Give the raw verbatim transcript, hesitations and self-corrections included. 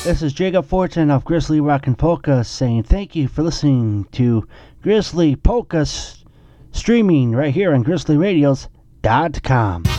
This is Jacob Fortune of Grizzly Rockin' Polka saying thank you for listening to Grizzly Polka s- streaming right here on grizzly radios dot com.